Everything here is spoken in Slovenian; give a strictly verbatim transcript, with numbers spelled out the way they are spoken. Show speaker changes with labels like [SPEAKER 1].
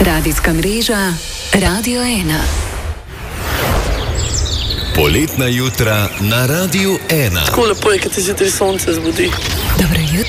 [SPEAKER 1] Radijska mreža Radio ena.
[SPEAKER 2] Poletna jutra na Radiu ena.
[SPEAKER 3] Tako lepo je, kad se zjutraj sonce zbudi.
[SPEAKER 1] Dobro jutro.